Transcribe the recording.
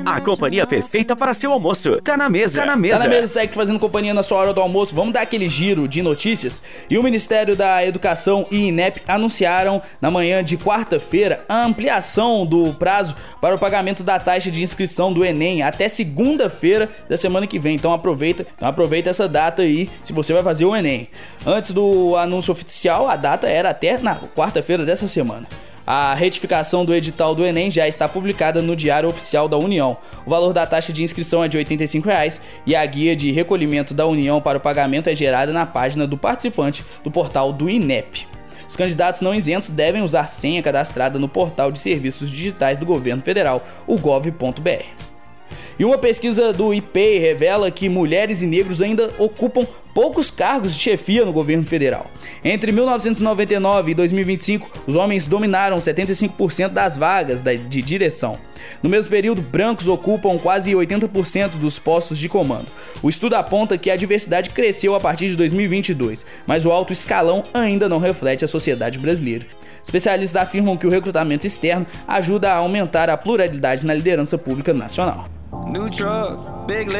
A companhia perfeita para seu almoço. Tá na mesa. Tá na mesa, segue fazendo companhia na sua hora do almoço. Vamos dar aquele giro de notícias. E o Ministério da Educação e INEP anunciaram na manhã de quarta-feira a ampliação do prazo para o pagamento da taxa de inscrição do Enem até segunda-feira da semana que vem. Então aproveita essa data aí se você vai fazer o Enem. Antes do anúncio oficial, a data era até na quarta-feira dessa semana. A retificação do edital do Enem já está publicada no Diário Oficial da União. O valor da taxa de inscrição é de R$ 85,00 e a guia de recolhimento da União para o pagamento é gerada na página do participante do portal do INEP. Os candidatos não isentos devem usar senha cadastrada no portal de serviços digitais do governo federal, o gov.br. E uma pesquisa do IPEI revela que mulheres e negros ainda ocupam poucos cargos de chefia no governo federal. Entre 1999 e 2025, os homens dominaram 75% das vagas de direção. No mesmo período, brancos ocupam quase 80% dos postos de comando. O estudo aponta que a diversidade cresceu a partir de 2022, mas o alto escalão ainda não reflete a sociedade brasileira. Especialistas afirmam que o recrutamento externo ajuda a aumentar a pluralidade na liderança pública nacional.